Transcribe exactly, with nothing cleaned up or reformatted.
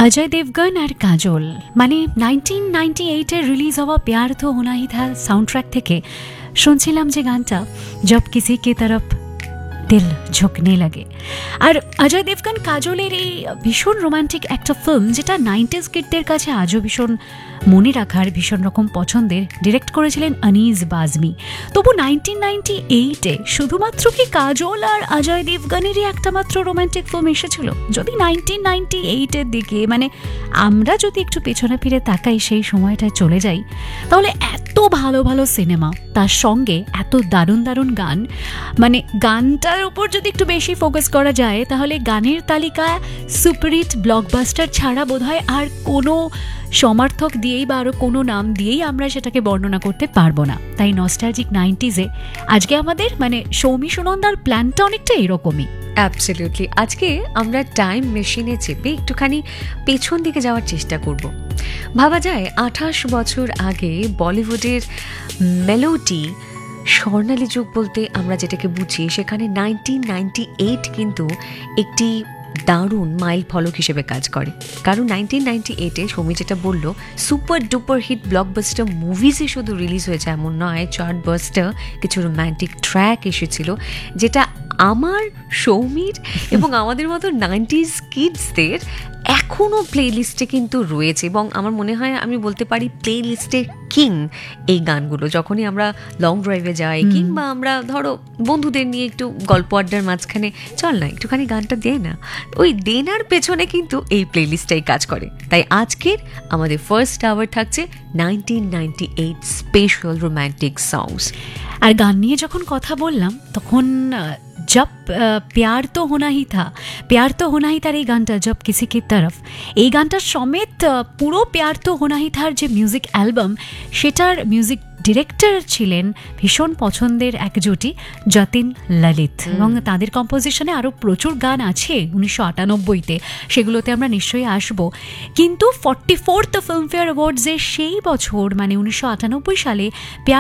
অজয় দেবগন আর কাজল মানে nineteen ninety এইটের release হওয়া প্যার তো হোনা হি থা সাউন্ড ট্র্যাক থেকে শুনছিলাম যে গানটা জব কিসি কে তরফ দিল ঝুঁকনে লাগে। আর অজয় দেবগন কাজলের এই ভীষণ রোমান্টিক একটা ফিল্ম, যেটা নাইনটিজ কিডদের কাছে আজও ভীষণ মনে রাখার, ভীষণ রকম পছন্দের, ডিরেক্ট করেছিলেন আনিস বাজমি। তবু নাইনটিন নাইনটি এইটে শুধুমাত্র কি কাজল আর অজয় দেবগনেরই একটা মাত্র রোমান্টিক ফিল্ম এসেছিল? যদি নাইনটিন নাইনটি এইটের দিকে মানে আমরা যদি একটু পেছনে ফিরে তাকাই, সেই সময়টায় চলে যাই, তাহলে এত ভালো ভালো সিনেমা, তার সঙ্গে এত দারুণ দারুণ গান, মানে গানটার উপর যদি একটু বেশি ফোকাস করা যায় তাহলে গানের তালিকায় সুপারহিট ব্লকবাস্টার ছাড়া বোধহয় আর কোনো সমার্থক দিয়েই বা আরও কোনো নাম দিয়েই আমরা সেটাকে বর্ণনা করতে পারবো না। তাই নস্টালজিক নাইনটিজে আজকে আমাদের মানে সৌমি সুনন্দার প্ল্যানটা অনেকটা এরকমই। অ্যাবসলিউটলি। আজকে আমরা টাইম মেশিনে চেপে একটুখানি পেছন দিকে যাওয়ার চেষ্টা করব। ভাবা যায় আঠাশ বছর আগে বলিউডের মেলোডি স্বর্ণালী যুগ বলতে আমরা যেটাকে বুঝি, সেখানে নাইনটিন নাইনটি এইট কিন্তু একটি দারুণ মাইল ফলক হিসেবে কাজ করে। কারণ নাইনটিন নাইনটি এইটে সৌমি যেটা বললো, সুপার ডুপার হিট ব্লকবাস্টার মুভিজই শুধু রিলিজ হয়েছে এমন নয়, চার্টবাস্টার কিছু রোম্যান্টিক ট্র্যাক এসেছিল, যেটা আমার, সৌমির এবং আমাদের মতো নাইনটিজ কিডসদের এখনও প্লে লিস্টে কিন্তু রয়েছে। এবং আমার মনে হয় আমি বলতে পারি প্লে লিস্টে কিং এই গানগুলো। যখনই আমরা লং ড্রাইভে যাই কিংবা আমরা ধরো বন্ধুদের নিয়ে একটু গল্প আড্ডার মাঝখানে চল না একটুখানি গানটা দে না, ওই দেনার পেছনে কিন্তু এই প্লে লিস্টটাই কাজ করে। তাই আজকের আমাদের ফার্স্ট আওয়ার থাকছে nineteen ninety eight special romantic সংস। আর গান নিয়ে যখন কথা বললাম তখন জব প্যার তো হোনা হি থা, প্যার তো হোনা হি থার এই গানটা, জব কিসি কি তরফ, এই গানটার সমেত পুরো প্যার তো হোনা হি থার যে মিউজিক অ্যালবাম, সেটার মিউজিক ডিরেক্টর ছিলেন ভীষণ পছন্দের এক জুটি, যতীন ললিত। এবং তাদের কম্পোজিশনে আরও প্রচুর গান আছে উনিশশো আটানব্বইতে, সেগুলোতে আমরা নিশ্চয়ই আসবো। কিন্তু ফর্টি ফোর্থ ফিল্মফেয়ার অ্যাওয়ার্ডসে সেই বছর মানে উনিশশো আটানব্বই সালে